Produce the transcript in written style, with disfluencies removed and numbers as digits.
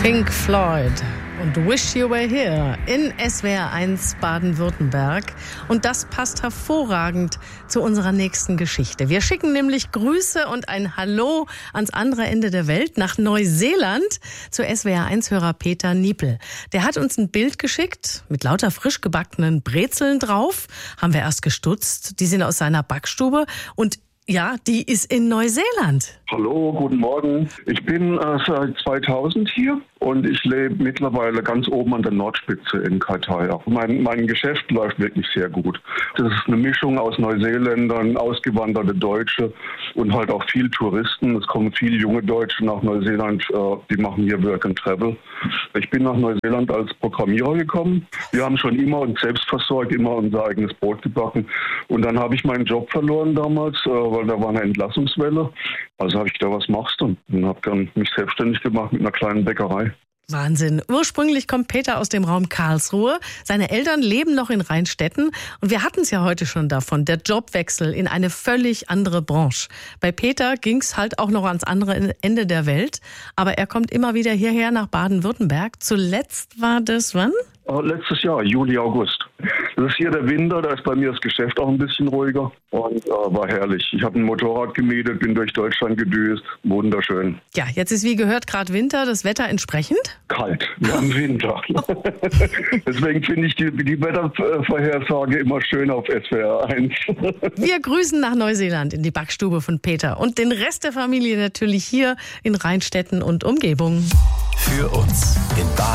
Pink Floyd und Wish You Were Here in SWR 1 Baden-Württemberg. Und das passt hervorragend zu unserer nächsten Geschichte. Wir schicken nämlich Grüße und ein Hallo ans andere Ende der Welt nach Neuseeland zu SWR 1-Hörer Peter Niepel. Der hat uns ein Bild geschickt mit lauter frisch gebackenen Brezeln drauf. Haben wir erst gestutzt. Die sind aus seiner Backstube und ja, die ist in Neuseeland. Hallo, guten Morgen. Ich bin seit 2000 hier und ich lebe mittlerweile ganz oben an der Nordspitze in Kaitaia. Mein Geschäft läuft wirklich sehr gut. Das ist eine Mischung aus Neuseeländern, ausgewanderte Deutsche und halt auch viel Touristen. Es kommen viele junge Deutsche nach Neuseeland, die machen hier Work and Travel. Ich bin nach Neuseeland als Programmierer gekommen. Wir haben schon immer uns selbst versorgt, immer unser eigenes Brot gebacken. Und dann habe ich meinen Job verloren damals, weil da war eine Entlassungswelle. Also habe ich gedacht, was machst du? Und habe dann mich selbstständig gemacht mit einer kleinen Bäckerei. Wahnsinn. Ursprünglich kommt Peter aus dem Raum Karlsruhe. Seine Eltern leben noch in Rheinstetten. Und wir hatten es ja heute schon davon, der Jobwechsel in eine völlig andere Branche. Bei Peter ging es halt auch noch ans andere Ende der Welt. Aber er kommt immer wieder hierher nach Baden-Württemberg. Zuletzt war das wann? Letztes Jahr, Juli, August. Das ist hier der Winter, da ist bei mir das Geschäft auch ein bisschen ruhiger und war herrlich. Ich habe ein Motorrad gemietet, bin durch Deutschland gedüst, wunderschön. Ja, jetzt ist wie gehört gerade Winter, das Wetter entsprechend? Kalt, wir haben Winter. Deswegen finde ich die Wettervorhersage immer schön auf SWR 1. Wir grüßen nach Neuseeland in die Backstube von Peter und den Rest der Familie natürlich hier in Rheinstetten und Umgebung. Für uns in Baden.